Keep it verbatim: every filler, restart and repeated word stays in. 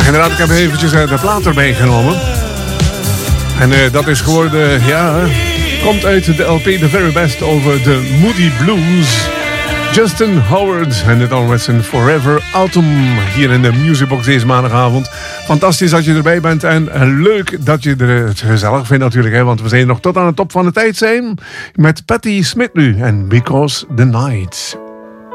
inderdaad, ik heb eventjes uh, de plaat erbij genomen. En uh, dat is geworden, ja, komt uit de L P The Very Best over de Moody Blues. Justin Howard en het Always and Forever Autumn hier in de Musicbox deze maandagavond. Fantastisch dat je erbij bent en uh, leuk dat je er het gezellig vindt natuurlijk, hè, want we zijn nog tot aan de top van de tijd zijn met Patti Smith nu en Because the Night.